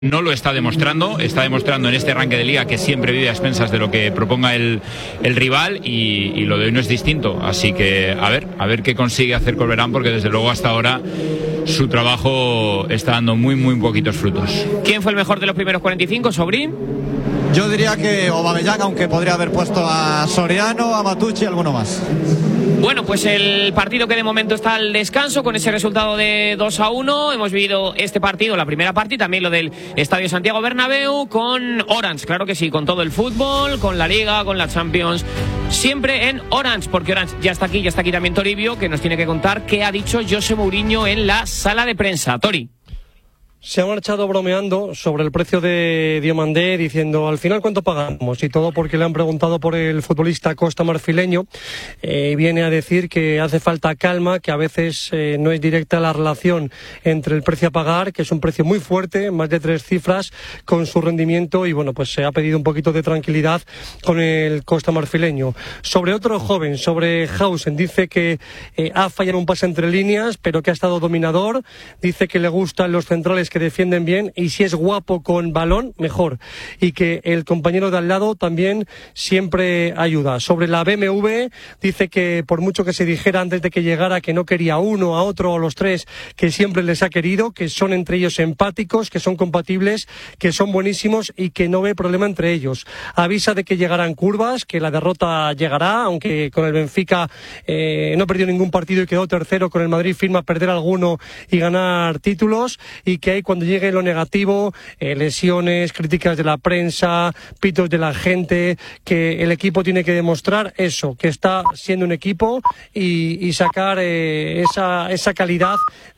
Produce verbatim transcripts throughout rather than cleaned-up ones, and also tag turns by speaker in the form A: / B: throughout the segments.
A: No lo está demostrando, está demostrando en este arranque de liga que siempre vive a expensas de lo que proponga el, el rival y, y lo de hoy no es distinto. Así que a ver, a ver qué consigue hacer Corberán, porque desde luego hasta ahora su trabajo está dando muy, muy poquitos frutos.
B: ¿Quién fue el mejor de los primeros cuarenta y cinco, Sobrí?
C: Yo diría que Aubameyang, aunque podría haber puesto a Soriano, a Matucci y alguno más.
B: Bueno, pues el partido que de momento está al descanso con ese resultado de dos a uno. Hemos vivido este partido, la primera parte, y también lo del Estadio Santiago Bernabéu con Orange, claro que sí, con todo el fútbol, con la Liga, con la Champions, siempre en Orange, porque Orange ya está aquí, ya está aquí también Toribio, que nos tiene que contar qué ha dicho José Mourinho en la sala de prensa. Tori.
D: Se ha marchado bromeando sobre el precio de Diomandé, diciendo al final cuánto pagamos, y todo porque le han preguntado por el futbolista Costa Marfileño. Eh, viene a decir que hace falta calma, que a veces eh, no es directa la relación entre el precio a pagar, que es un precio muy fuerte, más de tres cifras, con su rendimiento, y bueno, pues se ha pedido un poquito de tranquilidad con el Costa Marfileño. Sobre otro joven, sobre Hausen, dice que eh, ha fallado un pase entre líneas, pero que ha estado dominador, dice que le gustan los centrales que defienden bien, y si es guapo con balón, mejor, y que el compañero de al lado también siempre ayuda. Sobre la B M W, dice que por mucho que se dijera antes de que llegara que no quería a uno, a otro o a los tres, que siempre les ha querido, que son entre ellos empáticos, que son compatibles, que son buenísimos y que no ve problema entre ellos. Avisa de que llegarán curvas, que la derrota llegará, aunque con el Benfica eh, no perdió ningún partido y quedó tercero, con el Madrid firma perder alguno y ganar títulos, y que hay cuando llegue lo negativo, eh, lesiones, críticas de la prensa, pitos de la gente, que el equipo tiene que demostrar eso, que está siendo un equipo, y, y sacar eh, esa, esa calidad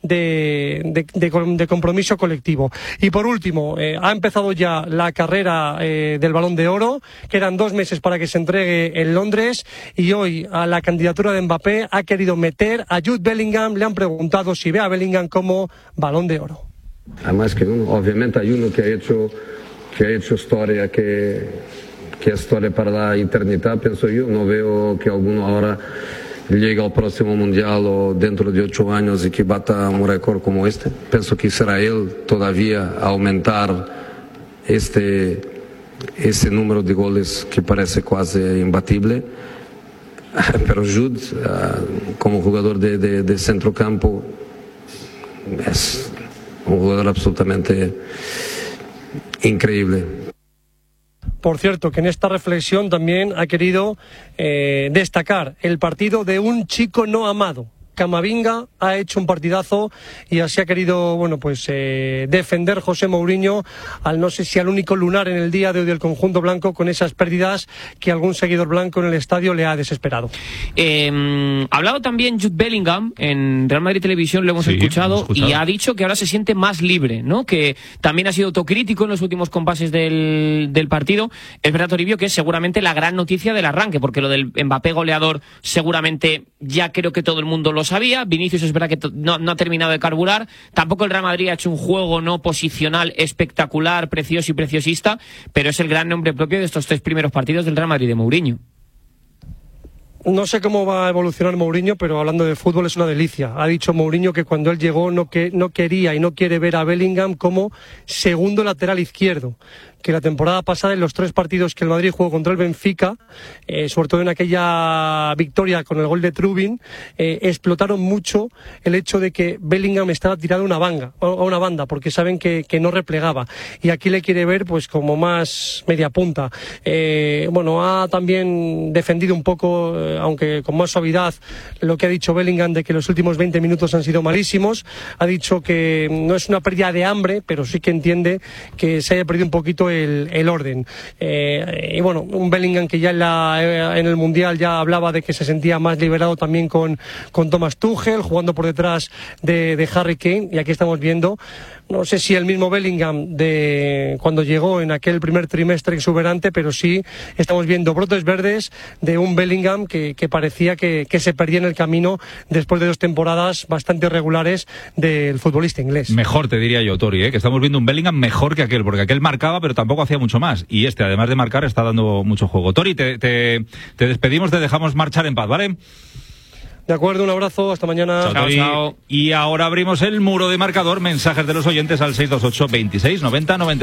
D: de, de, de, de compromiso colectivo. Y por último, eh, ha empezado ya la carrera eh, del Balón de Oro, quedan dos meses para que se entregue en Londres, y hoy a la candidatura de Mbappé ha querido meter a Jude Bellingham. Le han preguntado si ve a Bellingham como Balón de Oro.
E: Hay más que uno, obviamente hay uno que ha hecho, que ha hecho historia, que, que es historia para la eternidad, pienso yo. No veo que alguno ahora llegue al próximo mundial o dentro de ocho años y que bata un récord como este. Pienso que será él todavía aumentar este, este número de goles que parece casi imbatible. Pero Jude, como jugador de, de, de centrocampo, es un jugador absolutamente increíble.
D: Por cierto, que en esta reflexión también ha querido eh, destacar el partido de un chico no amado. Camavinga ha hecho un partidazo y así ha querido, bueno, pues eh, defender José Mourinho al no sé si al único lunar en el día de hoy del conjunto blanco, con esas pérdidas que algún seguidor blanco en el estadio le ha desesperado.
B: Eh, ha hablado también Jude Bellingham en Real Madrid Televisión, lo hemos, sí, escuchado, hemos escuchado, y ha dicho que ahora se siente más libre, ¿no? Que también ha sido autocrítico en los últimos compases del, del partido. Es verdad, Toribio, que es seguramente la gran noticia del arranque, porque lo del Mbappé goleador seguramente ya creo que todo el mundo lo sabía. Vinicius es verdad que no, no ha terminado de carburar, tampoco el Real Madrid ha hecho un juego no posicional espectacular, precioso y preciosista, pero es el gran nombre propio de estos tres primeros partidos del Real Madrid de Mourinho.
D: No sé cómo va a evolucionar Mourinho, pero hablando de fútbol es una delicia. Ha dicho Mourinho que cuando él llegó no, que, no quería y no quiere ver a Bellingham como segundo lateral izquierdo, que la temporada pasada en los tres partidos que el Madrid jugó contra el Benfica, eh, sobre todo en aquella victoria con el gol de Trubin, eh, explotaron mucho el hecho de que Bellingham estaba tirado a una banda, a una banda, porque saben que, que no replegaba, y aquí le quiere ver pues como más media punta. Eh, bueno, ha también defendido un poco, eh, aunque con más suavidad, lo que ha dicho Bellingham de que los últimos veinte minutos han sido malísimos. Ha dicho que no es una pérdida de hambre, pero sí que entiende que se haya perdido un poquito El, el orden. Eh, y bueno, un Bellingham que ya en, la, en el Mundial ya hablaba de que se sentía más liberado también con, con Thomas Tuchel, jugando por detrás de, de Harry Kane, y aquí estamos viendo, no sé si el mismo Bellingham de cuando llegó en aquel primer trimestre exuberante, pero sí estamos viendo brotes verdes de un Bellingham que, que parecía que, que se perdía en el camino después de dos temporadas bastante regulares del futbolista inglés.
A: Mejor, te diría yo, Tori, ¿eh? Que estamos viendo un Bellingham mejor que aquel, porque aquel marcaba, pero tampoco hacía mucho más, y este, además de marcar, está dando mucho juego. Tori, te, te, te despedimos, te dejamos marchar en paz, ¿vale?
D: De acuerdo, un abrazo, hasta mañana.
F: Chao, chao. Y ahora abrimos el muro de marcador, mensajes de los oyentes al seis dos ocho, veintiséis, noventa, noventa.